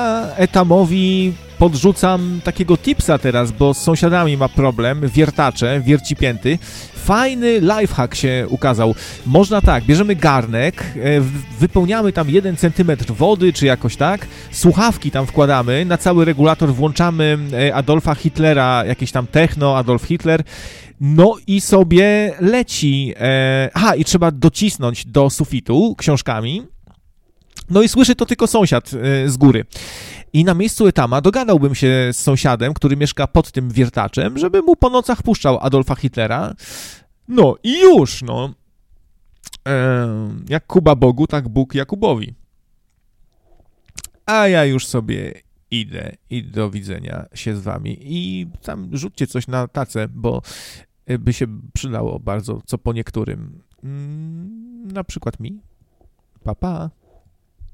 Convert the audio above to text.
Etamowi podrzucam takiego tipsa teraz, bo z sąsiadami ma problem, wiertacze, wiercipięty. Fajny lifehack się ukazał. Można tak, bierzemy garnek, wypełniamy tam 1 centymetr wody, czy jakoś tak, słuchawki tam wkładamy, na cały regulator włączamy Adolfa Hitlera, jakieś tam techno, Adolf Hitler, no i sobie leci. I trzeba docisnąć do sufitu książkami. No i słyszy to tylko sąsiad z góry. I na miejscu Etama dogadałbym się z sąsiadem, który mieszka pod tym wiertaczem, żeby mu po nocach puszczał Adolfa Hitlera. No i już, no. Jak Kuba Bogu, tak Bóg Jakubowi. A ja już sobie idę i do widzenia się z wami. I tam rzućcie coś na tacę, bo by się przydało bardzo, co po niektórym. Na przykład mi. Pa, pa.